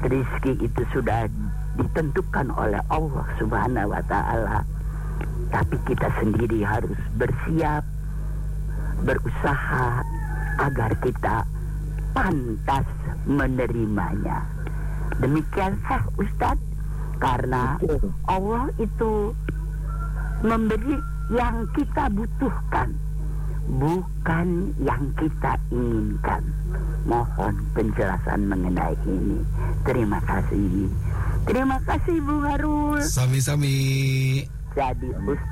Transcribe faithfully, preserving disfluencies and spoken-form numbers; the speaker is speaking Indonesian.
Rizki itu sudah ditentukan oleh Allah Subhanahu wa ta'ala. Tapi kita sendiri harus bersiap, berusaha agar kita pantas menerimanya. Demikianlah Ustadz, karena Allah itu memberi yang kita butuhkan, bukan yang kita inginkan. Mohon penjelasan mengenai ini. Terima kasih. Terima kasih Bung Harul. Sami-sami. Jadi Ustaz